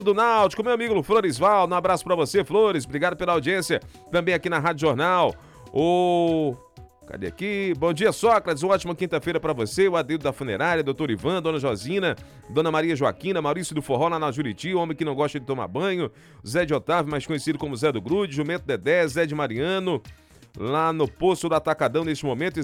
do Náutico, meu amigo Floresvaldo, um abraço pra você, Flores, obrigado pela audiência, também aqui na Rádio Jornal. Cadê aqui? Bom dia, Sócrates, uma ótima quinta-feira pra você, o Adeildo da Funerária, doutor Ivan, dona Josina, dona Maria Joaquina, Maurício do Forró lá na Juriti, o homem que não gosta de tomar banho, Zé de Otávio, mais conhecido como Zé do Grude, Jumento Dedé, Zé de Mariano, lá no Poço do Atacadão neste momento,